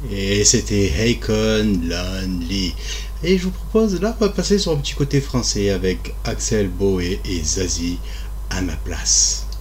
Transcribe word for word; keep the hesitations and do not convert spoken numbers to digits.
Et c'était Hakon Lonely. Et je vous propose, là, on va passer sur un petit côté français avec Axel Boé et Zazie à ma place.